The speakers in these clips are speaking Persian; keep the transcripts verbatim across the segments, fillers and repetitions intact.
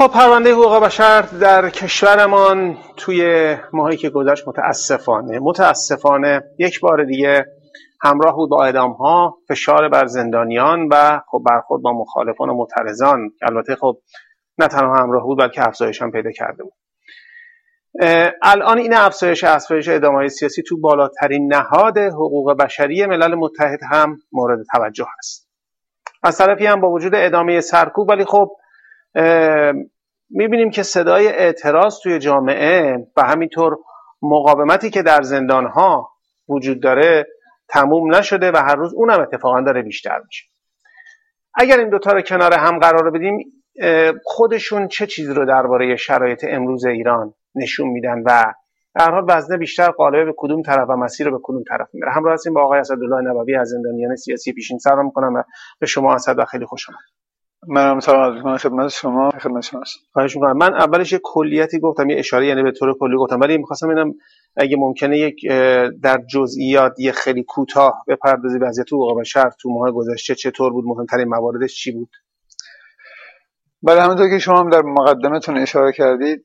خب پرونده حقوق بشر در کشورمان توی ماهی که گذشت متاسفانه متاسفانه یک بار دیگه همراه بود با اعدام‌ها، فشار بر زندانیان و خب برخورد با مخالفان و معترضان که البته خب نه تنها همراه بود بلکه افزایش هم پیدا کرده بود. الان این افزایش افزایش اعدام‌های سیاسی تو بالاترین نهاد حقوق بشری ملل متحد هم مورد توجه است. از طرفی هم با وجود ادامه سرکوب ولی خب میبینیم که صدای اعتراض توی جامعه و همینطور مقاومتی که در زندانها وجود داره تموم نشده و هر روز اونم اتفاقا داره بیشتر میشه. اگر این دوتا رو کنار هم قرار بدیم خودشون چه چیزی رو درباره شرایط امروز ایران نشون میدن و در حال وزنه بیشتر قالب به کدوم طرف و مسیر رو به کدوم طرف میره. همراه هستیم با آقای اسدالله نبوی از زندانیان سیاسی پیشین. سلام میکنم و به شما اسد خیلی خوش آمد. منم سلام میکنم خدمت شما. خدمت شما خواهش میکنم. من اولش یه کلیتی گفتم، یه اشاره یعنی به طور کلی گفتم، ولی میخواستم ببینم اگه ممکنه یک در جزئیات یه خیلی کوتاه بپردازی وضعیت حقوق بشر تو ماه گذشته چطور بود، مهمترین مواردش چی بود؟ بله، همونطور که شما هم در مقدمتون اشاره کردید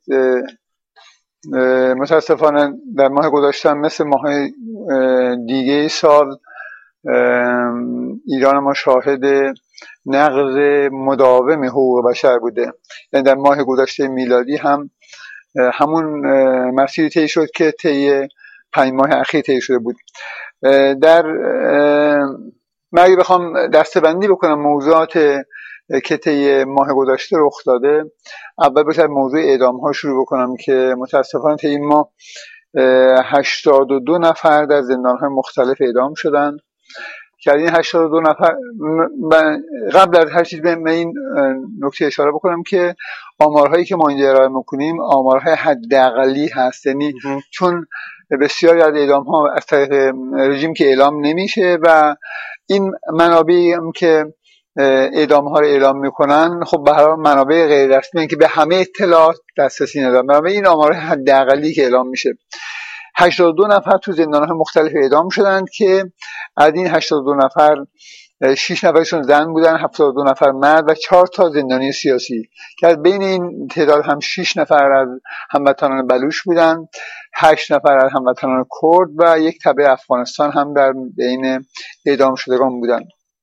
متاسفانه در ماه گذشته مثل ماه دیگه سال ایران ما شاهد نقض مداوم حقوق بشر بوده. یعنی در ماه گذشته میلادی هم همون مسیری طی شد که طی پنج ماه اخیر طی شده بود. در من اگه بخوام دسته‌بندی بکنم موضوعات که طی ماه گذشته رخ داده، اول بهتر موضوع اعدام ها شروع بکنم که متاسفانه طی این ماه هشتاد و دو نفر در زندان های مختلف اعدام شدن که این هشتاد و دو نفر، قبل از هر چیز به این نکته اشاره بکنم که آمارهایی که ما اینجا ارائه میکنیم آمارهای حداقلی هست، یعنی چون بسیاری از اعدام ها از طریق رژیم که اعلام نمیشه و این منابعی هم که اعدام ها رو اعلام میکنن خب به هر حال منابع غیر رسمی که به همه اطلاعات دسترسی ندارن، بنابراین این آمارهای حداقلی که اعلام میشه. هشتاد و دو نفر تو زندان‌های مختلف اعدام شدند که از این هشتاد و دو نفر شش نفرشون زن بودن، هفتاد و دو نفر مرد و چهار تا زندانی سیاسی که از بین این تعداد هم شش نفر از هموطنان بلوچ بودن، هشت نفر از هموطنان کرد و یک تبع افغانستان هم در بین اعدام شدگان بودند.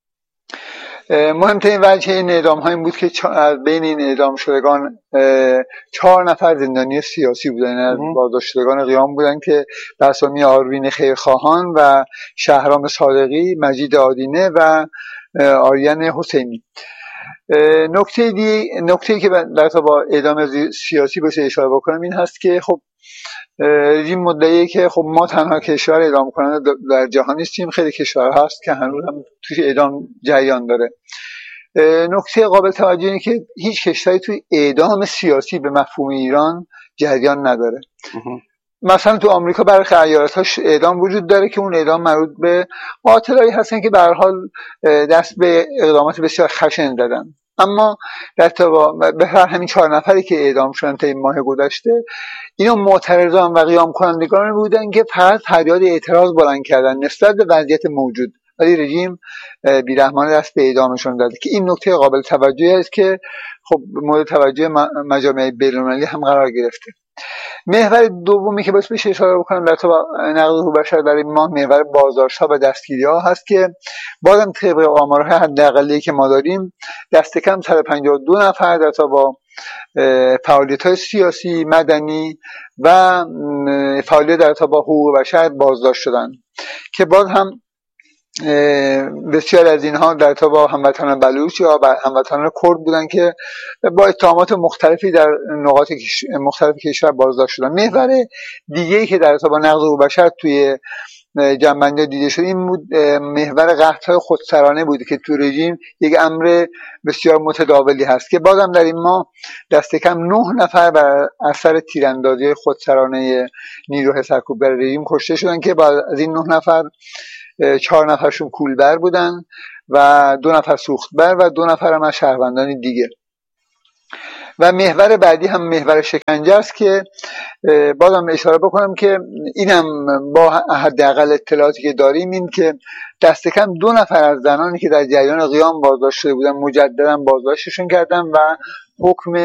مهمترین وجه این اعدام ها این بود که از بین این اعدام شدگان چهار نفر زندانی سیاسی بودن، از بازداشت شدگان قیام بودن که به اسامی آروین خیرخواهان و شهرام صادقی، مجید آدینه و آریان حسینی. نکته دی نکته که در تا با اعدام سیاسی بشه اشاره بکنم این هست که خب رژیم مدعیه که خب ما تنها کشور اعدام کننده در جهان نیستیم، خیلی کشورها هست که هنوز هم توی اعدام جریان داره. نکته قابل توجه اینه که هیچ کشوری توی اعدام سیاسی به مفهوم ایران جریان نداره. مثلا تو آمریکا برخی ایالت‌هاش اعدام وجود داره که اون اعدام مربوط به قاتلایی هستن که به هر حال دست به اقدامات بسیار خشن دادن، اما در به همین چهار نفری که اعدام شدن تا این ماه گذشته اینا معترضان و قیام کنندگان بودن که فقط فریاد اعتراض بلند کردن نسبت به وضعیت موجود، ولی رژیم بیرحمانه دست به اعدامشون داد که این نکته قابل توجهی است که خب مورد توجه مجامع بین‌المللی هم قرار گرفته. محور دومی که باید بشه اشاره بکنم در تو نقض حقوق بشر در این ماه محور بازداشت‌ها و دستگیری‌ها هست که بازم طبق آمارهای حداقلی که ما داریم دست کم صد و پنجاه و دو نفر در تا با فعالیت‌های سیاسی، مدنی و فعالیت در تا با حقوق بشر بازداشت شدن که باز هم بسیار از اینها در تا با هموطنان بلوچ یا هموطنان کرد بودن که با اتهامات مختلفی در نقاط مختلف کشور بازداشت شدن. محور دیگه‌ای که در تا با نقض حقوق بشر توی جنبندی دیده شد این بود محور قحط‌های خودسرانه بود که تو رژیم یک امر بسیار متداولی هست که بازم در این ماه دست کم نه نفر بر اثر تیراندازی خودسرانه نیروهای سرکوبگر رژیم کشته شدن که از این نه نفر چهار نفرشون کولبر بودن و دو نفر سوختبر و دو نفر هم از شهروندان دیگه. و محور بعدی هم محور شکنجه است که بازم اشاره بکنم که اینم با حداقل اطلاعاتی که داریم این که دست کم دو نفر از زنانی که در جریان قیام بازداشت شده بودن مجددا بازداشتشون کردن و حکم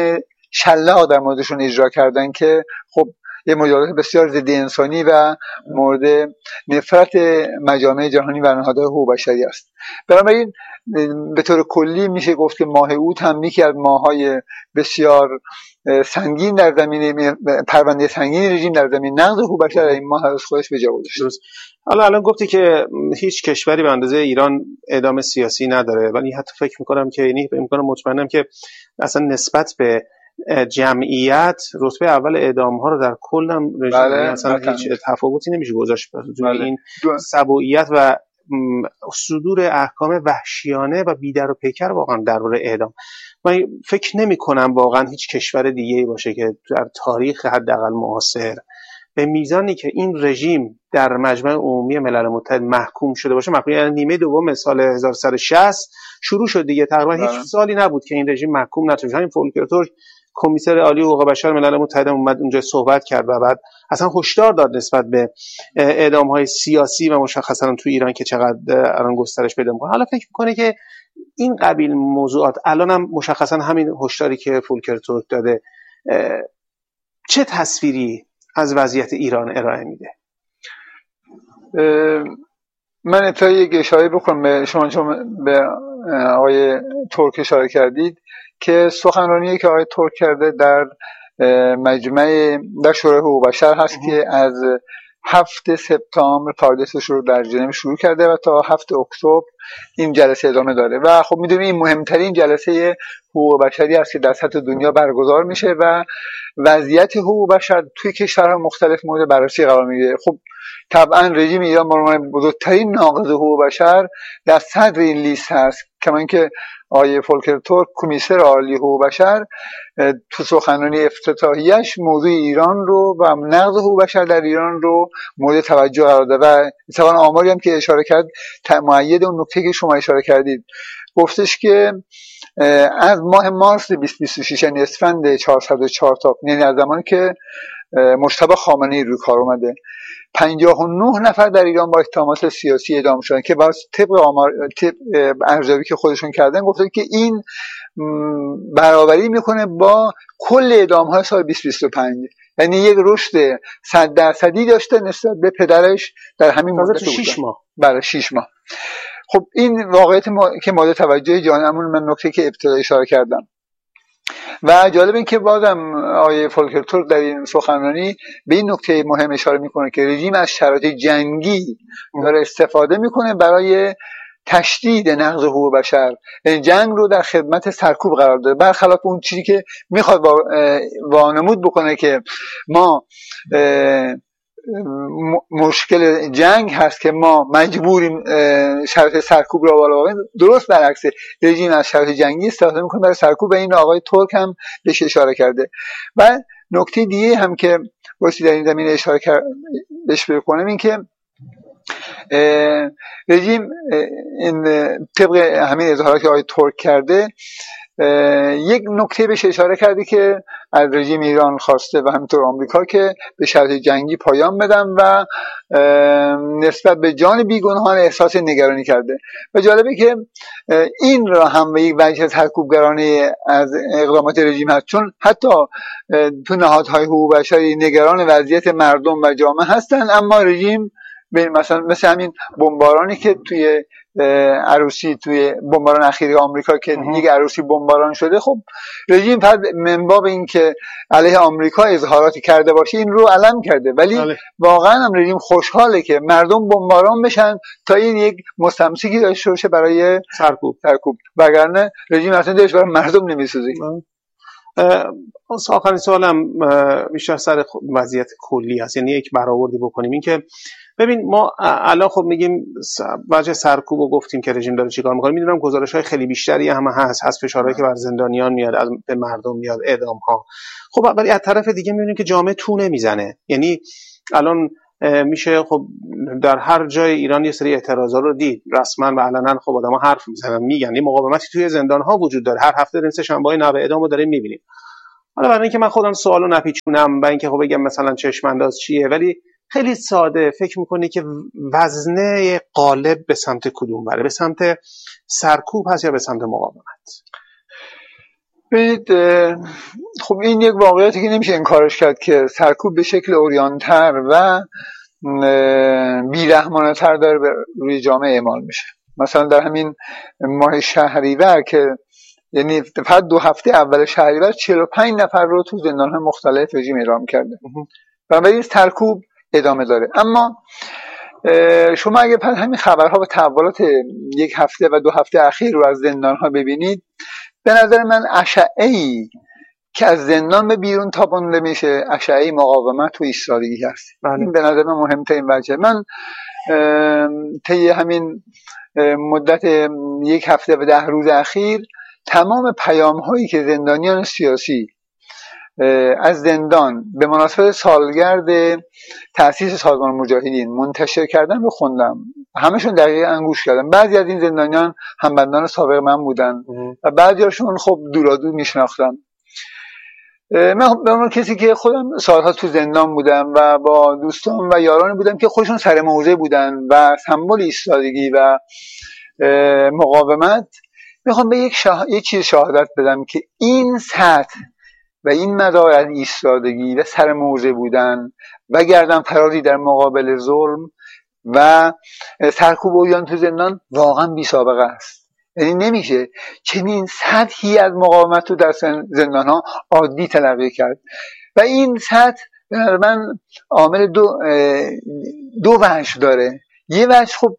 شلاق در موردشون اجرا کردن که خب یه مجازات بسیار ضد انسانی و مورد نفرت مجامع جهانی و نهادهای حقوق بشری است. بنابراین به طور کلی میشه گفت که ماه اوت هم یکی از ماه‌های بسیار سنگین در زمینه پرونده سنگین رژیم در زمینه نقض حقوق بشر این ماه از خودش به جا گذاشت. حالا الان گفتی که هیچ کشوری به اندازه ایران اعدام سیاسی نداره، ولی حتی فکر میکنم که یعنی امکان مطمئنم که اصلا نسبت به جمعیت رتبه اول اعدام ها رو در کل هم رژیم بله، اصلا بله. هیچ تفاوتی نمیشه گذاشت بله. این سبوعیت و صدور احکام وحشیانه و بیدر و پیکر واقعا درباره اعدام. من فکر نمی کنم واقعا هیچ کشور دیگه‌ای باشه که در تاریخ حداقل معاصر به میزانی که این رژیم در مجمع عمومی ملل متحد محکوم شده باشه. محکوم یعنی نیمه دوم سال هزار و سیصد و شصت شروع شد دیگه، تقریبا هیچ سالی نبود که این رژیم محکوم نشه. همین فولکر تورک کمیسر عالی حقوق بشر ملل متحد اومد اونجا صحبت کرد و بعد اصلا هشدار داد نسبت به اعدام‌های سیاسی و مشخصا تو ایران که چقدر الان گسترش پیدا می‌کنه. حالا فکر می‌کنه که این قبیل موضوعات الان هم مشخصا همین هشداری که فولکر تورک داده چه تصویری از وضعیت ایران ارائه میده؟ من ابتدا یک اشاره بکنم به شما، چون به آقای تورک اشاره کردید که سخنرانی که آقای تورک کرده در مجمع در شورای حقوق بشر هست که از هفت سپتامبر فعالیتش رو در ژنو شروع کرده و تا هفت اکتبر این جلسه ادامه داره و خب میدونیم این مهمترین جلسه حقوق بشری است که در سطح دنیا برگزار میشه و وضعیت حقوق بشر توی کشورها مختلف مورد بررسی قرار میگیره. خب طبعا رژیم ایران به عنوان بزرگترین ناقض حقوق بشر در صدر این لیست هست، کما اینکه آقای فولکر تورک کمیسر عالی حقوق بشر تو سخنرانی افتتاحیه‌اش موضوع ایران رو و نقض حقوق بشر در ایران رو مورد توجه قرار داد و مثلا آماری هم که اشاره کرد مؤید اون نکته که شما اشاره کردید، گفتش که از ماه مارس بیست بیست و شش یعنی اسفند چهارصد و چهار تا یعنی از زمانی که مجتبی خامنه‌ای روی کار اومده پنجاه و نه نفر در ایران با اتهامات سیاسی اعدام شدن که باز طبق آمار طبق ارزیابی که خودشون کردن گفتن که این برابری میکنه با کل اعدام‌های سال بیست بیست و پنج، یعنی یک رشد صد درصدی داشته نسبت به پدرش در همین مدت شش ماه. بله شش ماه. خب این واقعیت ما... که مورد توجه جهانمون، من نکته که ابتدا اشاره کردم و جالب این که بازم آقای فولکر تورک در این سخنرانی به این نکته مهم اشاره میکنه که رژیم از شرایط جنگی داره استفاده میکنه برای تشدید نقض حقوق بشر، جنگ رو در خدمت سرکوب قرار داده، برخلاف اون چیزی که میخواد وانمود بکنه که ما مشکل جنگ هست که ما مجبوریم شرایط سرکوب رو بالا ببریم. درست برعکس، رژیم از شرایط جنگی استفاده میکنه برای سرکوب. این آقای تورک هم بهش اشاره کرده. و نکته دیگه هم که واسه در این زمینه اشاره کرد بهش بکنم این که رژیم این طبق همین اظهاراتی که آقای تورک کرده یک نکته بهش اشاره کرده که از رژیم ایران خواسته و همینطور آمریکا که به شرایط جنگی پایان بدن و نسبت به جان بیگناهان احساس نگرانی کرده. و جالبه که این را هم به یک وجه سرکوبگرانه از اقدامات رژیم هست، چون حتی تو نهادهای حقوق بشری نگران وضعیت مردم و جامعه هستن، اما رژیم مثلا مثل همین بمبارانی که توی عروسی توی بمباران اخیر آمریکا که دیگه عروسی بمباران شده، خب رژیم فقط منباب این که علیه آمریکا اظهاراتی کرده باشه این رو علم کرده، ولی بله. واقعا هم رژیم خوشحاله که مردم بمباران بشن تا این یک مستمسکی داشته باشه برای سرکوب سرکوب وگرنه رژیم اصلا دلش برای مردم نمیسوزه. آخرین سوالم بیشتر سر وضعیت کلی است، یعنی یک برآوردی بکنیم این که ببین ما الان خب میگیم وجه سرکوب و گفتیم که رژیم داره چیکار میکنه، میدونم گزارش‌های خیلی بیشتری هم هست، هست فشارهایی که بر زندانیان میاد، از به مردم میاد، اعدام‌ها. خب ولی از طرف دیگه میبینیم که جامعه تو نمیزنه، یعنی الان میشه خب در هر جای ایران یه سری اعتراضا رو دید رسما و علنا، خب آدم‌ها حرف میزنن میگن، این مقاومتی توی زندان‌ها وجود داره، هر هفته این سه شنبه‌های نوه اعدامو داریم میبینیم. حالا برای اینکه من خودم سوالو نپیچونم و اینکه خب بگم مثلا چشم انداز چیه، ولی خیلی ساده فکر میکنی که وزنه غالب به سمت کدوم بره؟ به سمت سرکوب هست یا به سمت مقاومت؟ ببینید خب این یک واقعیتی که نمیشه انکارش کرد که سرکوب به شکل عریان‌تر و بی‌رحمانه‌تر داره روی جامعه اعمال میشه. مثلا در همین ماه شهریور که یعنی فقط دو هفته اول شهریور چهل و پنج نفر رو تو زندان‌های مختلف رژیم اعدام کرده. بنابراین سرکوب ادامه داره. اما شما اگه پس همین خبرها و تحولات یک هفته و دو هفته اخیر رو از زندان‌ها ببینید، به نظر من اشعه‌ای که از زندان به بیرون تابانده میشه اشعه مقاومت و ایستادگی هست. این به نظر من مهمترین وجه. من طی همین مدت یک هفته و ده روز اخیر تمام پیام هایی که زندانیان سیاسی از زندان به مناسبت سالگرد تأسیس سازمان مجاهدین منتشر کردن رو خوندم. همشون دقیقاً انگوش کردم. بعضی از این زندانیان همبندان سابق من بودن و بعضیاشون خب دورادور میشناختم. من به عنوان کسی که خودم سالها تو زندان بودم و با دوستان و یاران بودم که خودشون سر موضع بودن و سمبل ایستادگی و مقاومت، میخوام به یک, شاه... یک چیز شهادت بدم که این سطح و این مدار از ایستادگی و سر موضع بودن و گردن فرازی در مقابل ظلم و سرکوب عریان تو زندان واقعا بی سابقه است. یعنی نمیشه چنین سطحی از مقاومت رو در زندان ها عادی تلقی کرد و این سطح من عامل دو دو وجه داره. یه وجه خب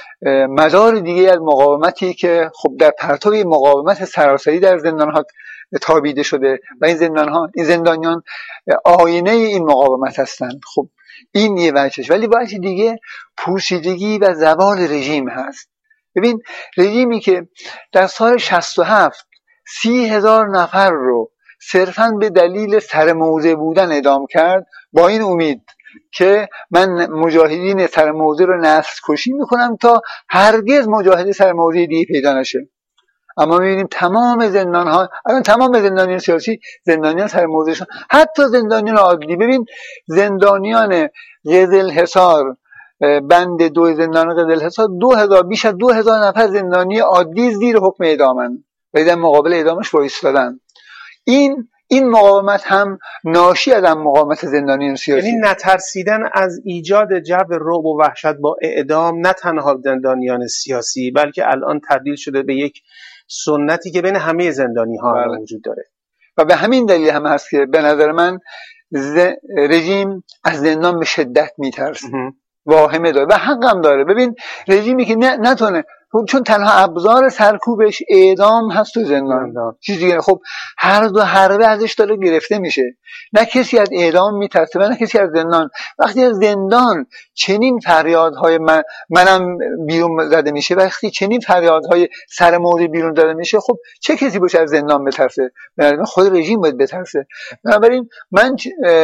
مدار دیگه از مقاومتی که خب در پرتو مقاومت سراسری در زندان ها تابیده شده و این زندان ها این زندانیان آینه این مقاومت هستند. خب این یه وجهش. ولی وجه دیگه پوسیدگی و زوال رژیم هست. ببین رژیمی که در سال شصت و هفت سی هزار نفر رو صرفاً به دلیل سر موضع بودن اعدام کرد با این امید که من مجاهدین سر موضع رو نسل کشی میکنم تا هرگز مجاهد سر موضع دیگه پیدا نشه. اما میبینیم تمام زندان ها الان تمام زندانیان سیاسی زندانیان سر موضع شدن، حتی زندانیان عادی. ببین زندانیان قزلحصار بند دو زندان قزلحصار دو هزار بیش از دو هزار نفر زندانی عادی زیر حکم اعدامن و در مقابل اعدامش وایسادن. این این مقاومت هم ناشی از مقاومت زندانیان سیاسی، یعنی نترسیدن از ایجاد جو رعب و وحشت با اعدام نه تنها زندانیان سیاسی بلکه الان تبدیل شده به یک سنتی که بین همه زندانی ها بله. وجود داره و به همین دلیل هم هست که به نظر من ز... رژیم از زندان به شدت میترسه، واهمه داره و حقم داره. ببین رژیمی که نه نتونه، چون تنها ابزار سرکوبش اعدام هست تو زندان، چیزی دیگه. خب هر دو حربه ازش داره گرفته میشه، نه کسی از اعدام میترسه و نه کسی از زندان. وقتی از زندان چنین فریادهای من منم بیرون زده میشه، وقتی چنین فریادهای سر موضع بیرون زده میشه، خب چه کسی باشه از زندان بترسه؟ بنابراین خود رژیم باید بترسه. بنابراین من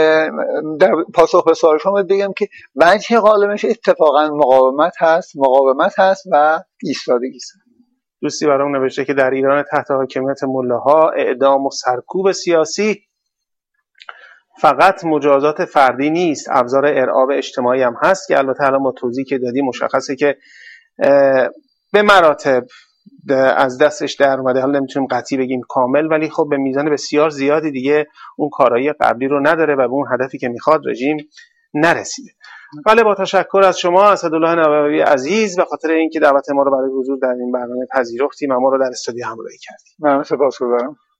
در پاسخ به سوال شما باید بگم که وجه غالبش اتفاقا مقاومت هست، مقاومت هست و ایستادگی است. دوستی برام نوشته که در ایران تحت حاکمیت ملاها اعدام و سرکوب سیاسی فقط مجازات فردی نیست، ابزار ارعاب اجتماعی هم هست که البته الان با توضیحی که دادی مشخصه که به مراتب از دستش در اومده. حالا نمیتونیم قطعی بگیم کامل، ولی خب به میزان بسیار زیادی دیگه اون کارایی قبلی رو نداره و به اون هدفی که میخواد رژیم نرسیده. بله، با تشکر از شما اسدالله نووی عزیز به خاطر اینکه دعوت ما رو برای حضور در این برنامه پذیرفتیم و ما رو در استودیو همراهی کردید. من سپاسگزارم.